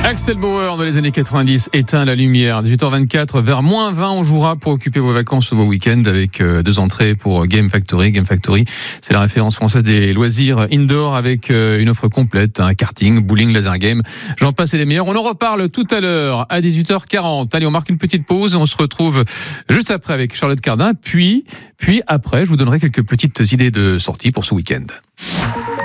Axel Bauer dans les années 90, éteint la lumière. 18h24, vers moins 20, on jouera pour occuper vos vacances ou vos week-ends avec 2 entrées pour Game Factory. Game Factory, c'est la référence française des loisirs indoor avec une offre complète, un karting, bowling, laser game. J'en passe et les meilleurs. On en reparle tout à l'heure à 18h40. Allez, on marque une petite pause et on se retrouve juste après avec Charlotte Cardin. Puis après, je vous donnerai quelques petites idées de sortie pour ce week-end.